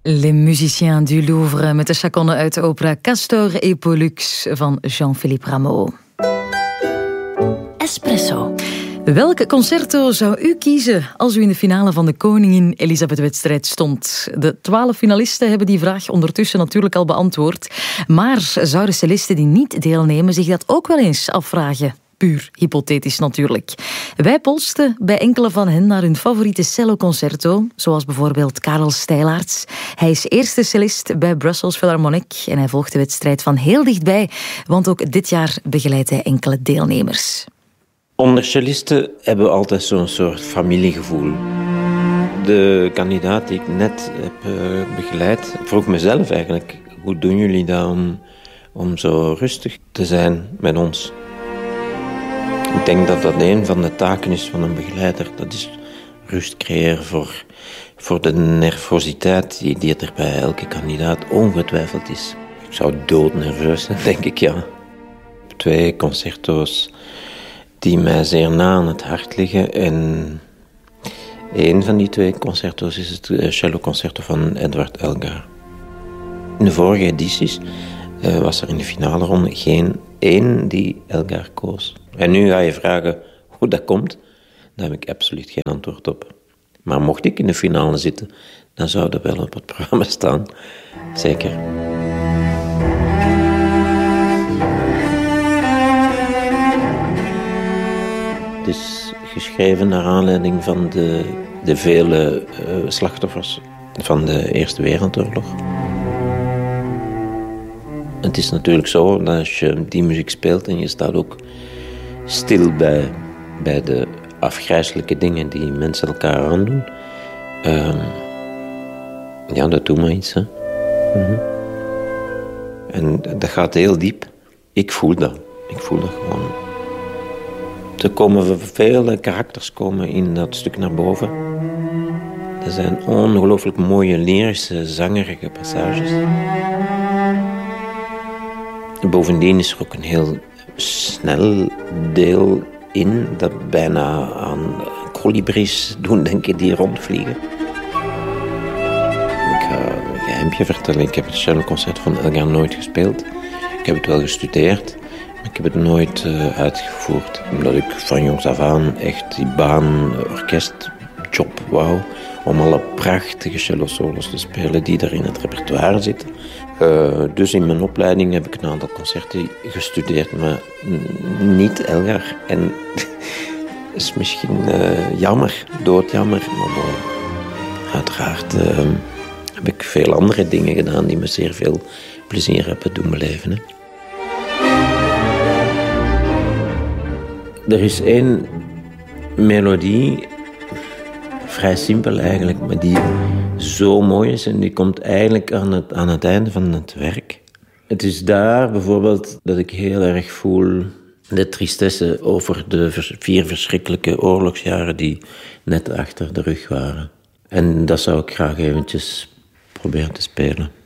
Les musiciens du Louvre met de chaconne uit de opera Castor et Pollux van Jean-Philippe Rameau. Espresso. Welk concerto zou u kiezen als u in de finale van de Koningin Elisabeth-wedstrijd stond? De 12 finalisten hebben die vraag ondertussen natuurlijk al beantwoord. Maar zouden cellisten die niet deelnemen zich dat ook wel eens afvragen? Puur hypothetisch natuurlijk. Wij polsten bij enkele van hen naar hun favoriete celloconcerto, zoals bijvoorbeeld Karel Stijlaerts. Hij is eerste cellist bij Brussels Philharmonic en hij volgt de wedstrijd van heel dichtbij, want ook dit jaar begeleidt hij enkele deelnemers. Onder cellisten hebben we altijd zo'n soort familiegevoel. De kandidaat die ik net heb begeleid, vroeg mezelf eigenlijk, hoe doen jullie dat om zo rustig te zijn met ons? Ik denk dat dat een van de taken is van een begeleider. Dat is rust creëren voor de nervositeit die er bij elke kandidaat ongetwijfeld is. Ik zou doodnerveus zijn, denk ik, ja. 2 concerto's die mij zeer na aan het hart liggen. En een van die 2 concerto's is het celloconcerto van Edward Elgar. In de vorige edities was er in de finale ronde geen één die Elgar koos. En nu ga je vragen hoe dat komt. Daar heb ik absoluut geen antwoord op. Maar mocht ik in de finale zitten, dan zou dat wel op het programma staan. Zeker. Het is geschreven naar aanleiding van de vele slachtoffers van de Eerste Wereldoorlog. Het is natuurlijk zo dat als je die muziek speelt en je staat ook stil bij de afgrijselijke dingen die mensen elkaar aandoen. Ja, dat doet me iets. Hè. Mm-hmm. En dat gaat heel diep. Ik voel dat gewoon. Er komen vele karakters in dat stuk naar boven. Er zijn ongelooflijk mooie lyrische, zangerige passages. Bovendien is er ook een heel snel deel in dat bijna aan kolibries doen denken die rondvliegen. Ik ga een geheimpje vertellen. Ik heb het celloconcert van Elgar nooit gespeeld. Ik heb het wel gestudeerd, maar ik heb het nooit uitgevoerd. Omdat ik van jongs af aan echt die baan-orkestjob wou. Om alle prachtige cello-solos te spelen die er in het repertoire zitten. Dus in mijn opleiding heb ik een aantal concerten gestudeerd, maar niet Elgar. En dat is misschien jammer, doodjammer. Maar uiteraard heb ik veel andere dingen gedaan die me zeer veel plezier hebben doen beleven. Hè. Er is 1 melodie, vrij simpel eigenlijk, maar die zo mooi is en die komt eigenlijk aan het einde van het werk. Het is daar bijvoorbeeld dat ik heel erg voel de tristesse over de 4 verschrikkelijke oorlogsjaren die net achter de rug waren. En dat zou ik graag eventjes proberen te spelen.